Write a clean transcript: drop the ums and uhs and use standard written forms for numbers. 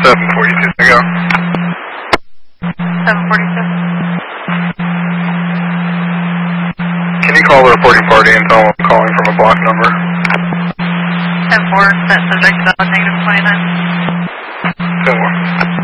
742, I go. 742. Can you call the reporting party and tell them I'm calling from a block number? 10-4, set subject about -29. 10-4.